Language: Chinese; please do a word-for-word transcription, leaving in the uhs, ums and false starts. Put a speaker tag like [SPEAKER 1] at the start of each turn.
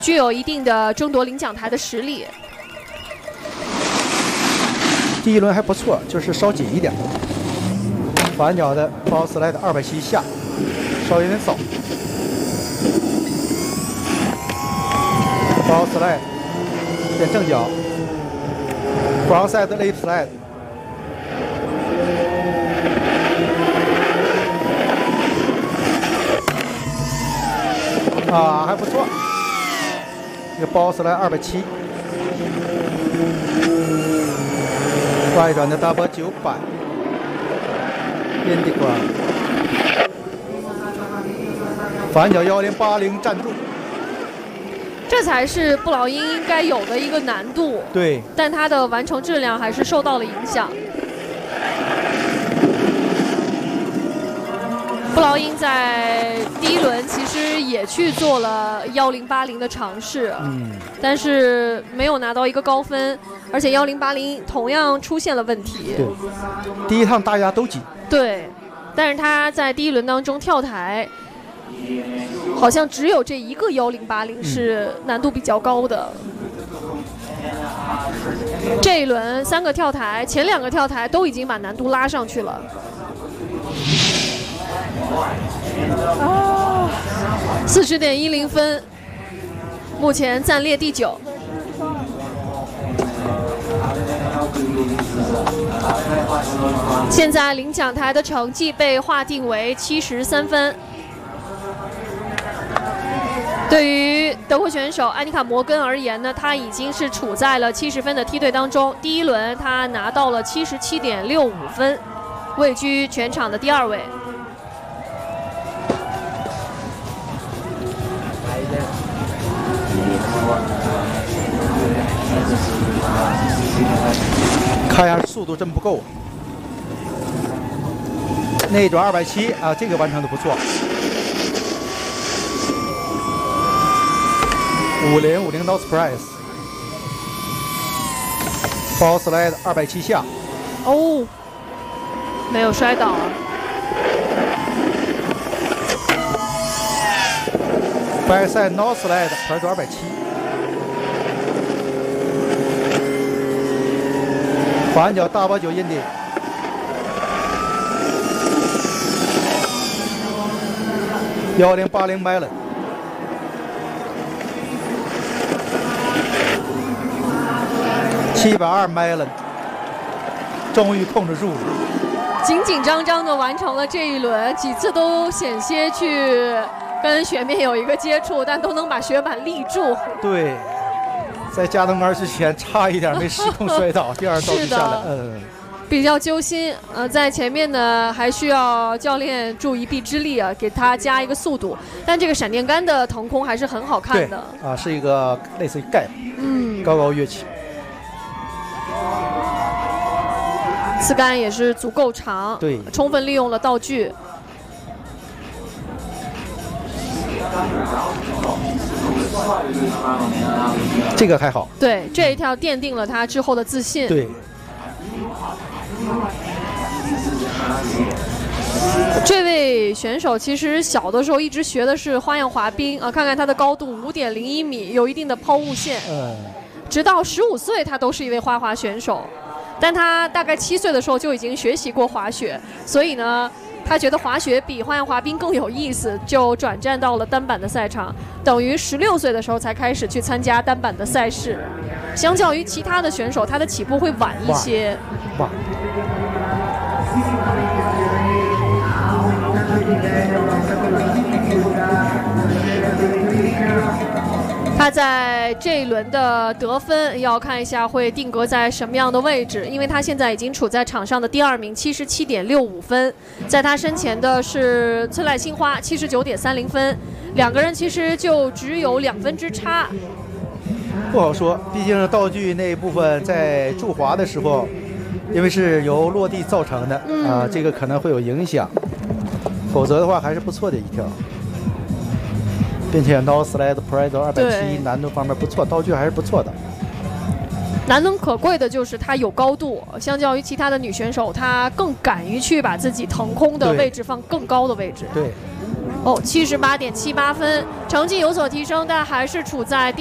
[SPEAKER 1] 具有一定的争夺领奖台的实力。
[SPEAKER 2] 第一轮还不错，就是稍紧一点。反脚的包斯莱的二百七下，稍微有点早。包斯莱变正脚 ，frontside lip slide。 啊，还不错，一个包斯莱二百七，外转的 double 九百，印地瓜，反脚幺零八零站住，
[SPEAKER 1] 这才是布劳因应该有的一个难度。
[SPEAKER 2] 对，
[SPEAKER 1] 但他的完成质量还是受到了影响。 布劳因在第一轮其实也去做了幺零八零的尝试，嗯，但是没有拿到一个高分，而且幺零八零同样出现了问题。
[SPEAKER 2] 对，第一趟大家都紧。
[SPEAKER 1] 对，但是他在第一轮当中跳台，好像只有这一个幺零八零是难度比较高的。嗯、这一轮三个跳台，前两个跳台都已经把难度拉上去了。 啊，四十点一零分，目前暂列第九。现在领奖台的成绩被划定为七十三分。对于德国选手安妮卡·摩根而言呢，她已经是处在了七十分的梯队当中。第一轮她拿到了七十七点六五分，位居全场的第二位。
[SPEAKER 2] 看样速度真不够，内转二百七啊，这个完成的不错。五零五零 no surprise， 包斯莱的二百七下。
[SPEAKER 1] 哦，没有摔倒。
[SPEAKER 2] 白塞 no slide 传出二百七。 反脚大八九印地，幺零八零 melon， 七百二 melon， 终于控制住了。
[SPEAKER 1] 紧紧张张的完成了这一轮，几次都险些去跟雪面有一个接触，但都能把雪板立住。
[SPEAKER 2] 对。 在加藤杆之前，差一点没失控摔倒，第二道具下来，嗯，
[SPEAKER 1] 比较揪心。呃，在前面呢，还需要教练助一臂之力啊，给他加一个速度。但这个闪电杆的腾空还是很好看的。
[SPEAKER 2] 啊，是一个类似于盖，嗯，高高跃起。
[SPEAKER 1] 刺杆也是足够长，
[SPEAKER 2] 对，
[SPEAKER 1] 充分利用了道具。
[SPEAKER 2] 这个还好，
[SPEAKER 1] 对，这一跳奠定了他之后的自信。
[SPEAKER 2] 对，
[SPEAKER 1] 这位选手其实小的时候一直学的是花样滑冰啊，看看他的高度五点零一米，有一定的抛物线。嗯，直到十五岁，他都是一位花滑选手，但他大概七岁的时候就已经学习过滑雪，所以呢。 他觉得滑雪比花样滑冰更有意思，就转战到了单板的赛场。等于十六岁的时候才开始去参加单板的赛事。相较于其他的选手，他的起步会晚一些。晚。他在这一轮的得分要看一下会定格在什么样的位置，因为他现在已经处在场上的第二名，七十七点六五分，在他身前的是村濑杏花，七十九点三零分，两个人其实就只有两分之差。
[SPEAKER 2] 不好说，毕竟道具那一部分在助滑的时候，因为是由落地造成的，嗯、啊，这个可能会有影响，否则的话还是不错的一跳。 并且 no slide pride 二百七难度方面不错，道具还是不错的。
[SPEAKER 1] 难能可贵的就是她有高度，相较于其他的女选手，她更敢于去把自己腾空的位置放更高的位置。
[SPEAKER 2] 对。对
[SPEAKER 1] 哦，七十八点七八分，成绩有所提升，但还是处在第。